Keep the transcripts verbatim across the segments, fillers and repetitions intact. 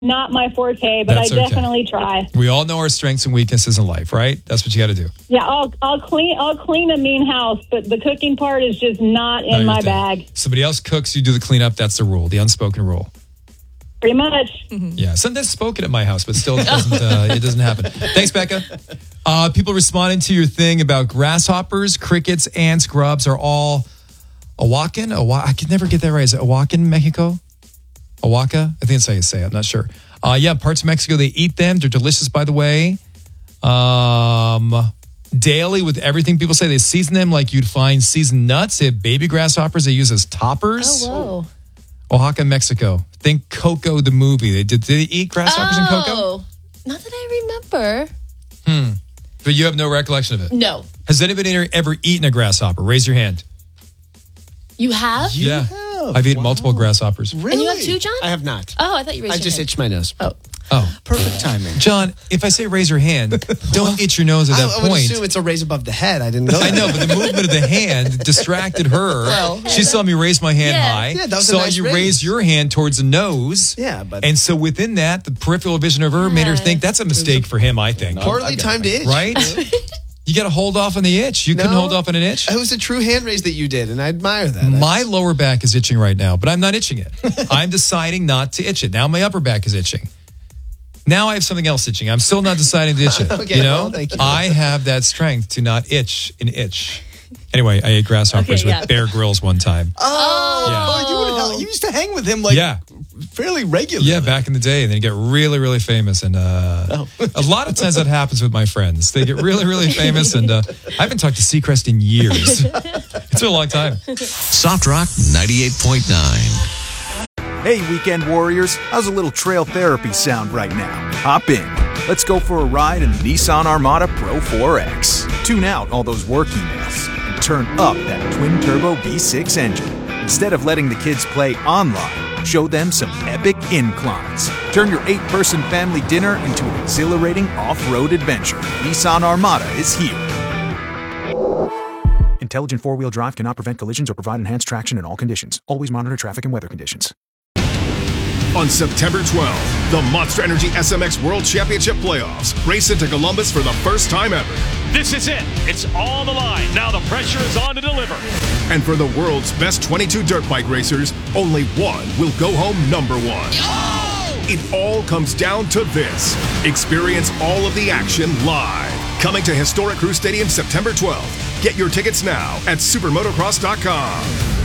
not my forte, but That's I okay. definitely try. We all know our strengths and weaknesses in life, right? That's what you got to do. Yeah, I'll I'll clean I'll clean a mean house, but the cooking part is just not in Not your my thing. bag. Somebody else cooks, you do the cleanup. That's the rule, the unspoken rule. Pretty much. Yeah, sometimes spoken at my house, but still it doesn't, uh, it doesn't happen. Thanks, Becca. Uh, people responding to your thing about grasshoppers, crickets, ants, grubs are all Awakan? Awa- I could never get that right. Is it Awakan, Mexico? Awaka? I think that's how you say it. I'm not sure. Uh, yeah, parts of Mexico, they eat them. They're delicious, by the way. Um, daily with everything. People say they season them like you'd find seasoned nuts. They have baby grasshoppers they use as toppers. Oh, whoa. Oaxaca, Mexico. Think Coco the movie. They did, did they eat grasshoppers in Coco? Oh, not that I remember. Hmm. But you have no recollection of it? No. Has anybody ever eaten a grasshopper? Raise your hand. You have? Yeah. have? I've eaten Wow. multiple grasshoppers. Really? And you have two, John? I have not. Oh, I thought you raised I your just hand. itched my nose. Oh. Oh. Perfect timing. John, if I say raise your hand, don't itch your nose at that I, I would point. assume it's a raise above the head. I didn't know. I know, but the movement of the hand distracted her. Well, she saw me raise my hand Yeah. high. Yeah, that was a saw nice you raise. raise your hand towards the nose. Yeah, but- and so within that, the peripheral vision of her made her think that's a mistake for him. I think Poorly timed itch. right. You got to hold off on the itch. You couldn't No. hold off on an itch. It was a true hand raise that you did, and I admire that. My lower back is itching right now, but I'm not itching it. I'm deciding not to itch it. Now my upper back is itching. Now I have something else itching. I'm still not deciding to itch it. Okay, you know, well, thank you. I have that strength to not itch an itch. Anyway, I ate grasshoppers Okay, yeah. with Bear Grylls one time. Oh, Yeah. you, would, you used to hang with him like Yeah. fairly regularly. Yeah, back in the day, and they get really, really famous. And uh, Oh. a lot of times that happens with my friends. They get really, really famous, and uh, I haven't talked to Seacrest in years. It's been a long time. Soft Rock ninety-eight point nine. Hey, weekend warriors, how's a little trail therapy sound right now? Hop in. Let's go for a ride in the Nissan Armada Pro four X. Tune out all those work emails and turn up that twin-turbo V six engine. Instead of letting the kids play online, show them some epic inclines. Turn your eight-person family dinner into an exhilarating off-road adventure. Nissan Armada is here. Intelligent four-wheel drive cannot prevent collisions or provide enhanced traction in all conditions. Always monitor traffic and weather conditions. On September twelfth, the Monster Energy S M X World Championship Playoffs race into Columbus for the first time ever. This is it. It's on the line. Now the pressure is on to deliver. And for the world's best twenty-two dirt bike racers, only one will go home number one. It all comes down to this. Experience all of the action live. Coming to Historic Crew Stadium September twelfth. Get your tickets now at supermotocross dot com.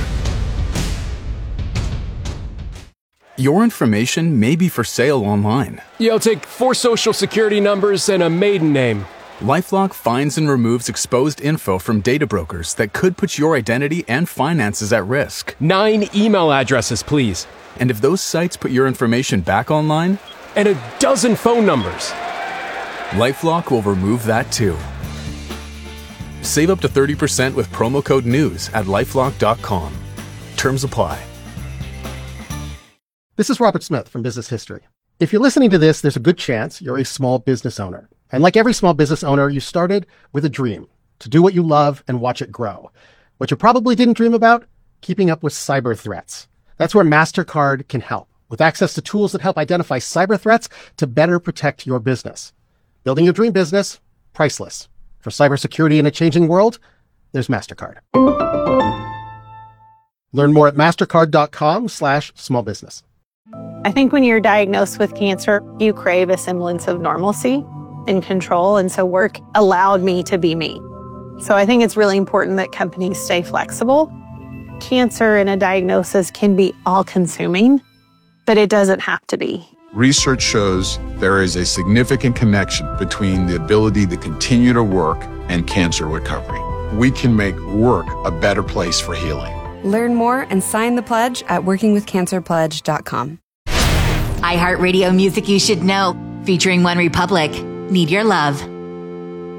Your information may be for sale online. Yeah, I'll take four social security numbers and a maiden name. LifeLock finds and removes exposed info from data brokers that could put your identity and finances at risk. Nine email addresses, please. And if those sites put your information back online, and a dozen phone numbers, LifeLock will remove that too. Save up to thirty percent with promo code NEWS at lifelock dot com. Terms apply. This is Robert Smith from Business History. If you're listening to this, there's a good chance you're a small business owner. And like every small business owner, you started with a dream to do what you love and watch it grow. What you probably didn't dream about? Keeping up with cyber threats. That's where MasterCard can help, with access to tools that help identify cyber threats to better protect your business. Building your dream business, priceless. For cybersecurity in a changing world, there's MasterCard. Learn more at mastercard.com slash small business. I think when you're diagnosed with cancer, you crave a semblance of normalcy and control. And so work allowed me to be me. So I think it's really important that companies stay flexible. Cancer and a diagnosis can be all-consuming, but it doesn't have to be. Research shows there is a significant connection between the ability to continue to work and cancer recovery. We can make work a better place for healing. Learn more and sign the pledge at working with cancer pledge dot com. iHeartRadio music you should know, featuring One Republic. Need Your Love.